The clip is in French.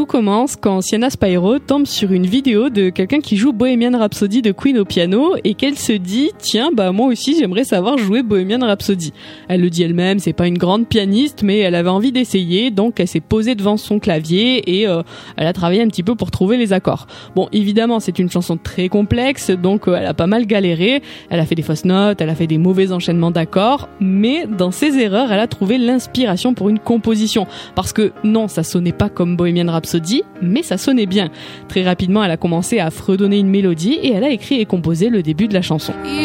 tout commence quand Sienna Spyro tombe sur une vidéo de quelqu'un qui joue Bohemian Rhapsody de Queen au piano et qu'elle se dit « Tiens, moi aussi j'aimerais savoir jouer Bohemian Rhapsody ». Elle le dit elle-même, c'est pas une grande pianiste mais elle avait envie d'essayer, donc elle s'est posée devant son clavier et elle a travaillé un petit peu pour trouver les accords. Bon, évidemment, c'est une chanson très complexe, donc elle a pas mal galéré, elle a fait des fausses notes, elle a fait des mauvais enchaînements d'accords, mais dans ses erreurs, elle a trouvé l'inspiration pour une composition. Parce que non, ça sonnait pas comme Bohemian Rhapsody, mais ça sonnait bien. Très rapidement, elle a commencé à fredonner une mélodie et elle a écrit et composé le début de la chanson.